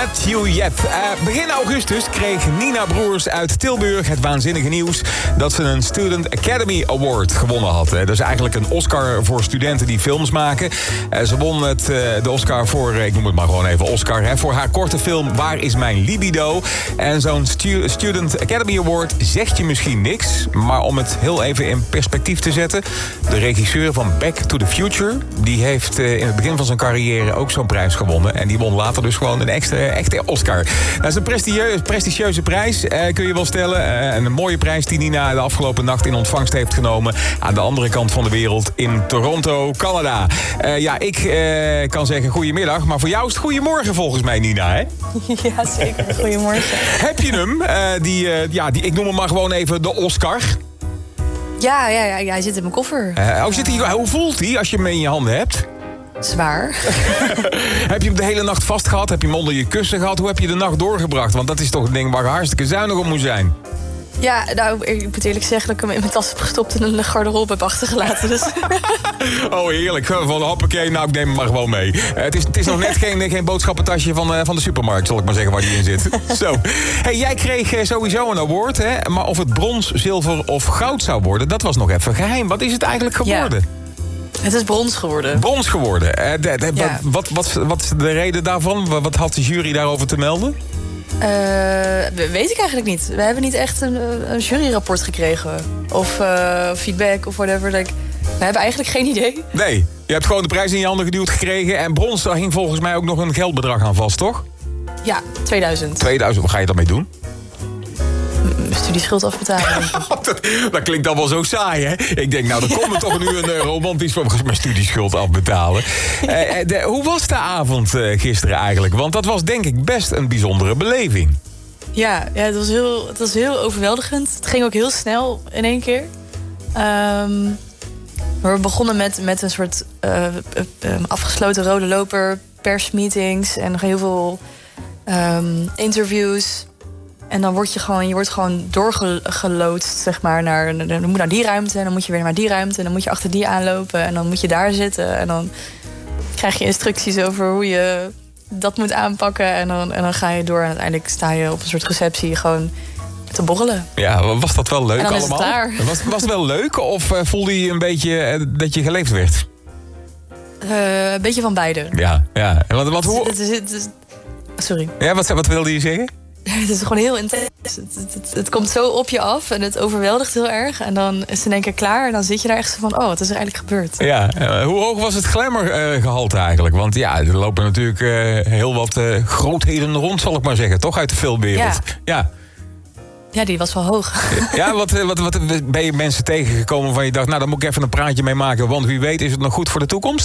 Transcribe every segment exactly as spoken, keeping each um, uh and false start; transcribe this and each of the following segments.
Met You Yet. Uh, begin augustus kreeg Nina Broers uit Tilburg het waanzinnige nieuws dat ze een Student Academy Award gewonnen had. Dat is eigenlijk een Oscar voor studenten die films maken. Uh, ze won het, uh, de Oscar voor, ik noem het maar gewoon even Oscar, hè, voor haar korte film Waar is mijn libido? En zo'n stu- Student Academy Award zegt je misschien niks, maar om het heel even in perspectief te zetten, de regisseur van Back to the Future, die heeft uh, in het begin van zijn carrière ook zo'n prijs gewonnen. En die won later dus gewoon een extra, echte Oscar. Dat is een prestigieuze, prestigieuze prijs, uh, kun je wel stellen. Uh, een mooie prijs die Nina de afgelopen nacht in ontvangst heeft genomen aan de andere kant van de wereld in Toronto, Canada. Uh, ja, ik uh, kan zeggen goedemiddag, maar voor jou is het goedemorgen volgens mij, Nina, hè? Ja, zeker. Goedemorgen. Heb je hem? Uh, die, uh, ja, die, ik noem hem maar gewoon even de Oscar. Ja, ja, ja, ja, hij zit in mijn koffer. Uh, hoe, zit hij, hoe voelt hij als je hem in je handen hebt? Zwaar. Heb je hem de hele nacht vast gehad? Heb je hem onder je kussen gehad? Hoe heb je de nacht doorgebracht? Want dat is toch een ding waar je hartstikke zuinig op moet zijn. Ja, nou, ik moet eerlijk zeggen dat ik hem in mijn tas heb gestopt en een garderobe heb achtergelaten. Dus. Oh, heerlijk. Van hoppakee, nou, ik neem hem maar gewoon mee. Uh, het, is, het is nog net geen, geen boodschappentasje van, uh, van de supermarkt, zal ik maar zeggen, waar die in zit. Zo. Hey, jij kreeg uh, sowieso een award, hè? Maar of het brons, zilver of goud zou worden, dat was nog even geheim. Wat is het eigenlijk geworden? Ja. Het is brons geworden. Brons geworden. Uh, de, de, ja. wat, wat, wat is de reden daarvan? Wat, wat had de jury daarover te melden? Uh, weet ik eigenlijk niet. We hebben niet echt een, een juryrapport gekregen. Of uh, feedback of whatever. Like, we hebben eigenlijk geen idee. Nee, je hebt gewoon de prijs in je handen geduwd gekregen. En brons, daar hing volgens mij ook nog een geldbedrag aan vast, toch? Ja, tweeduizend. tweeduizend, wat ga je daarmee doen? Mijn studieschuld afbetalen, denk ik. dat, dat klinkt dan wel zo saai, hè? Ik denk, nou, dan komt er toch nu een uh, romantisch van mijn studieschuld afbetalen. Uh, de, hoe was de avond uh, gisteren eigenlijk? Want dat was denk ik best een bijzondere beleving. Ja, ja het, was heel, het was heel overweldigend. Het ging ook heel snel in één keer. Um, we begonnen met, met een soort uh, uh, afgesloten rode loper, persmeetings en nog heel veel um, interviews. En dan word je gewoon, je wordt gewoon doorgeloodst, zeg maar, naar, dan moet naar die ruimte en dan moet je weer naar die ruimte en dan moet je achter die aanlopen en dan moet je daar zitten en dan krijg je instructies over hoe je dat moet aanpakken en dan, en dan ga je door en uiteindelijk sta je op een soort receptie gewoon te borrelen. Ja, was dat wel leuk en dan allemaal? Is het klaar. Was, was het wel leuk of uh, voelde je een beetje uh, dat je geleefd werd? Uh, een beetje van beide. Ja, ja. En wat, wat, hoe... het is, het is, sorry. Ja, wat, wat wilde je zeggen? Het is gewoon heel intens. Het, het, het, het komt zo op je af en het overweldigt heel erg. En dan is het in één keer klaar en dan zit je daar echt zo van, oh, wat is er eigenlijk gebeurd? Ja, uh, hoe hoog was het glamourgehalte uh, eigenlijk? Want ja, er lopen natuurlijk uh, heel wat uh, grootheden rond, zal ik maar zeggen, toch? Uit de filmwereld. Ja. Ja. Ja, die was wel hoog. Ja, wat, wat, wat ben je mensen tegengekomen waarvan je dacht, nou, daar moet ik even een praatje mee maken, want wie weet is het nog goed voor de toekomst?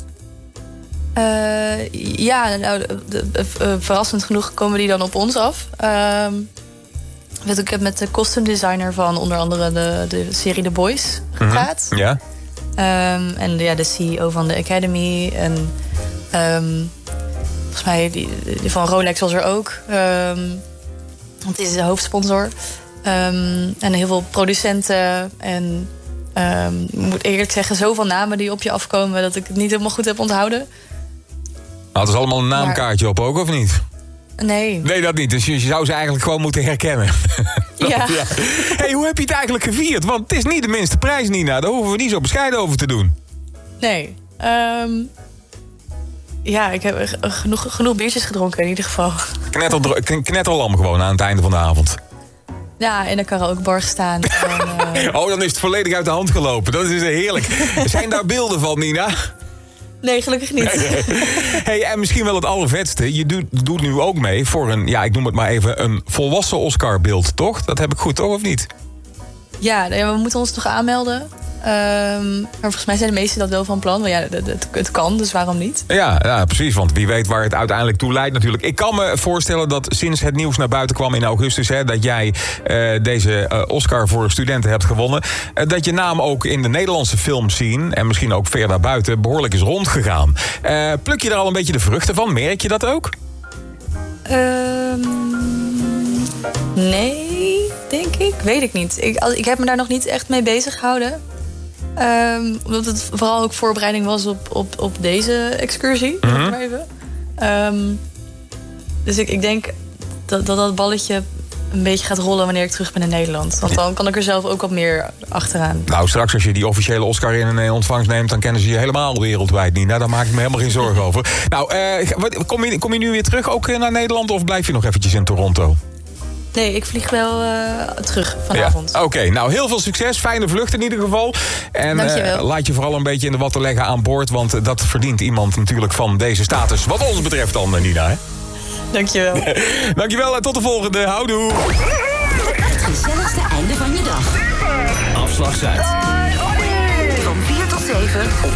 Uh, ja, nou, de, de, de, uh, verrassend genoeg komen die dan op ons af. Uh, weet ik heb met de costume designer van onder andere de, de serie The Boys gepraat. Mm-hmm. Ja. Um, en ja, de C E O van de Academy. En um, volgens mij die, die van Rolex was er ook. Um, want die is de hoofdsponsor. Um, en heel veel producenten. En um, ik moet eerlijk zeggen, zoveel namen die op je afkomen dat ik het niet helemaal goed heb onthouden. Hadden ze allemaal een naamkaartje maar... op ook, of niet? Nee. Nee, dat niet. Dus je zou ze eigenlijk gewoon moeten herkennen. Ja. ja. Hey, hoe heb je het eigenlijk gevierd? Want het is niet de minste prijs, Nina. Daar hoeven we niet zo bescheiden over te doen. Nee. Um, ja, ik heb genoeg, genoeg biertjes gedronken in ieder geval. Knetter, knetterlam gewoon aan het einde van de avond. Ja, in de karaokebar gestaan. En, uh... Oh, dan is het volledig uit de hand gelopen. Dat is heerlijk. Zijn daar beelden van, Nina? Nee, gelukkig niet. Nee, nee. Hey, en misschien wel het allervetste. Je doet, doet nu ook mee voor een, ja, ik noem het maar even, een volwassen Oscar-beeld, toch? Dat heb ik goed, toch, of niet? Ja, we moeten ons toch aanmelden. Um, maar volgens mij zijn de meesten dat wel van plan. Want ja, het, het, het kan, dus waarom niet? Ja, ja, precies, want wie weet waar het uiteindelijk toe leidt natuurlijk. Ik kan me voorstellen dat sinds het nieuws naar buiten kwam in augustus... Hè, dat jij uh, deze uh, Oscar voor studenten hebt gewonnen... Uh, dat je naam ook in de Nederlandse filmscene... en misschien ook ver daarbuiten behoorlijk is rondgegaan. Uh, pluk je er al een beetje de vruchten van? Merk je dat ook? Um, nee, denk ik. Weet ik niet. Ik, ik heb me daar nog niet echt mee bezig gehouden. Um, omdat het vooral ook voorbereiding was op, op, op deze excursie. Mm-hmm. Even. Um, dus ik, ik denk dat, dat dat balletje een beetje gaat rollen wanneer ik terug ben in Nederland. Want dan kan ik er zelf ook wat meer achteraan. Nou, straks als je die officiële Oscar in ontvangst neemt, dan kennen ze je helemaal wereldwijd niet. Nou, daar maak ik me helemaal geen zorgen over. Nou, uh, kom, je, kom je nu weer terug ook naar Nederland of blijf je nog eventjes in Toronto? Nee, ik vlieg wel uh, terug vanavond. Ja, Oké, okay. Nou heel veel succes. Fijne vlucht in ieder geval. En uh, laat je vooral een beetje in de watten leggen aan boord. Want dat verdient iemand natuurlijk van deze status. Wat ons betreft dan, Nina. Hè? Dankjewel. Dankjewel en tot de volgende. Houdoe. Het gezelligste einde van je dag. Afslag Zuid. Van vier tot zeven op